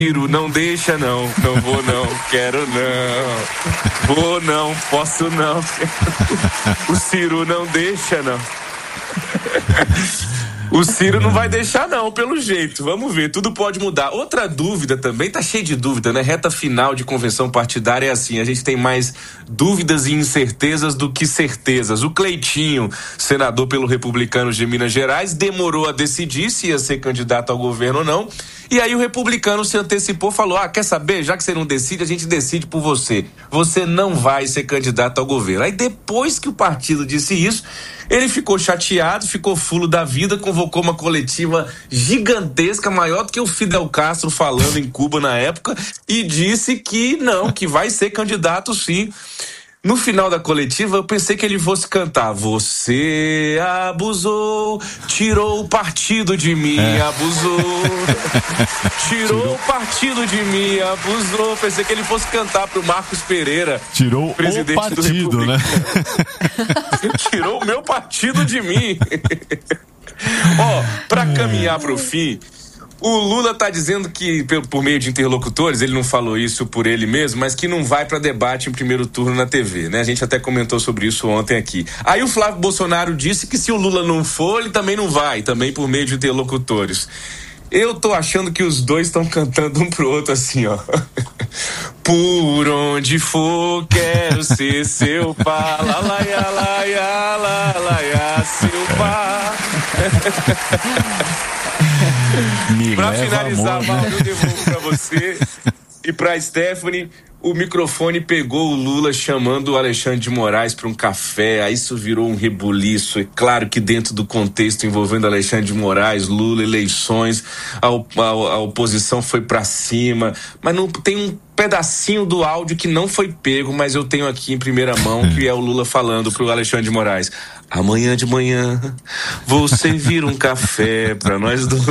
Ciro, não deixa não, não vou não, quero não, vou não, posso não, o Ciro não deixa não. O Ciro não vai deixar não, pelo jeito. Vamos ver, tudo pode mudar. Outra dúvida também, tá cheio de dúvida, né? Reta final de convenção partidária é assim, a gente tem mais dúvidas e incertezas do que certezas. O Cleitinho, senador pelo Republicanos de Minas Gerais, demorou a decidir se ia ser candidato ao governo ou não. E aí o Republicano se antecipou, falou, quer saber? Já que você não decide, a gente decide por você. Você não vai ser candidato ao governo. Aí depois que o partido disse isso, ele ficou chateado, ficou fulo da vida, convocou uma coletiva gigantesca, maior do que o Fidel Castro falando em Cuba na época, e disse que não, que vai ser candidato sim. No final da coletiva, eu pensei que ele fosse cantar: você abusou, tirou o partido de mim, abusou. Tirou o partido de mim, abusou. Pensei que ele fosse cantar pro Marcos Pereira. Tirou presidente o partido, do né? Tirou o meu partido de mim. Pra caminhar pro fim, o Lula tá dizendo que, por meio de interlocutores, ele não falou isso por ele mesmo, mas que não vai para debate em primeiro turno na TV, né? A gente até comentou sobre isso ontem aqui. Aí o Flávio Bolsonaro disse que se o Lula não for, ele também não vai, também por meio de interlocutores. Eu tô achando que os dois estão cantando um pro outro assim, ó. Por onde for, quero ser seu pá, lá, lá, ia, lá, ia, lá, lá, ia, seu pá. Pra finalizar, Mauro, eu devolvo pra você e pra Stephanie. O microfone pegou o Lula chamando o Alexandre de Moraes para um café, aí isso virou um rebuliço. É claro que dentro do contexto envolvendo Alexandre de Moraes, Lula, eleições, a oposição foi para cima, mas não tem um pedacinho do áudio que não foi pego, mas eu tenho aqui em primeira mão, que é o Lula falando pro Alexandre de Moraes: amanhã de manhã vou servir um café pra nós dois.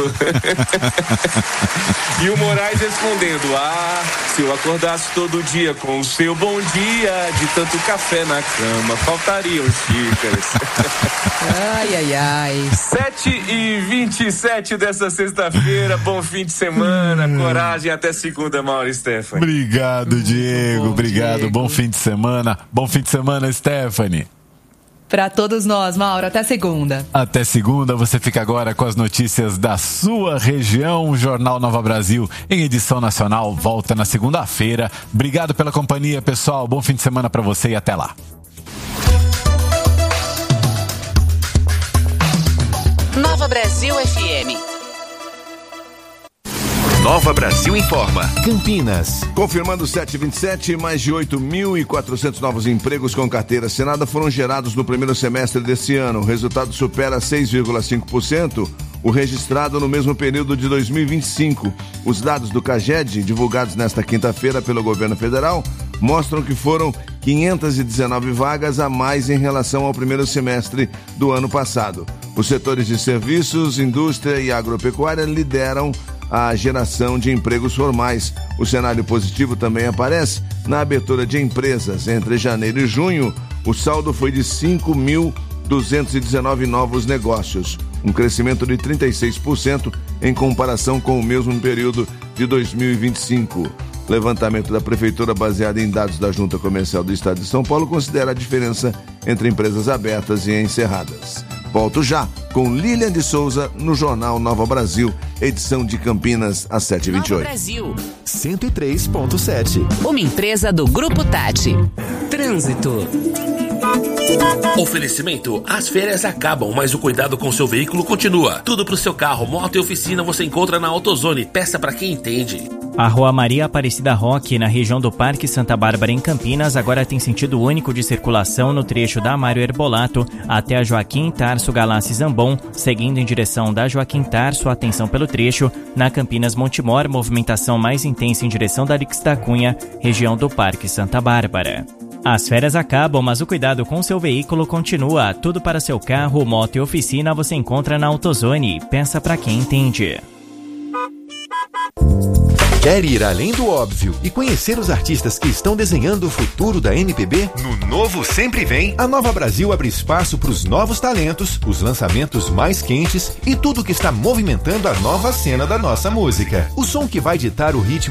E o Moraes respondendo: se eu acordasse todo dia com o seu bom dia, de tanto café na cama, faltariam xícaras. Ai, ai, ai. 7h27 dessa sexta-feira, bom fim de semana, coragem, até segunda, Mauro e Stephanie. Obrigado, Diego, obrigado, Diego. Bom fim de semana, Stephanie. Para todos nós, Mauro, até segunda. Até segunda, você fica agora com as notícias da sua região. O Jornal Nova Brasil, em edição nacional, volta na segunda-feira. Obrigado pela companhia, pessoal. Bom fim de semana para você e até lá. Nova Brasil FM. Nova Brasil informa. Campinas. Confirmando 7h27, mais de 8.400 novos empregos com carteira assinada foram gerados no primeiro semestre desse ano. O resultado supera 6,5% o registrado no mesmo período de 2025. Os dados do CAGED, divulgados nesta quinta-feira pelo governo federal, mostram que foram 519 vagas a mais em relação ao primeiro semestre do ano passado. Os setores de serviços, indústria e agropecuária lideram a geração de empregos formais. O cenário positivo também aparece na abertura de empresas. Entre janeiro e junho, o saldo foi de 5.219 novos negócios, um crescimento de 36% em comparação com o mesmo período de 2025. O levantamento da Prefeitura, baseado em dados da Junta Comercial do Estado de São Paulo, considera a diferença entre empresas abertas e encerradas. Volto já com Lilian de Souza no Jornal Nova Brasil, edição de Campinas, às 7h28. Nova Brasil 103.7. Uma empresa do Grupo Tati. Trânsito. Oferecimento: as férias acabam, mas o cuidado com seu veículo continua. Tudo pro seu carro, moto e oficina você encontra na AutoZone. Peça pra quem entende. A Rua Maria Aparecida Roque, na região do Parque Santa Bárbara, em Campinas, agora tem sentido único de circulação no trecho da Mário Herbolato até a Joaquim Tarso Galassi Zambon, seguindo em direção da Joaquim Tarso, atenção pelo trecho. Na Campinas Montemor, movimentação mais intensa em direção da Arix da Cunha, região do Parque Santa Bárbara. As férias acabam, mas o cuidado com seu veículo continua. Tudo para seu carro, moto e oficina você encontra na AutoZone. Peça para quem entende. Quer ir além do óbvio e conhecer os artistas que estão desenhando o futuro da MPB? No Novo Sempre Vem, a Nova Brasil abre espaço para os novos talentos, os lançamentos mais quentes e tudo que está movimentando a nova cena da nossa música. O som que vai ditar o ritmo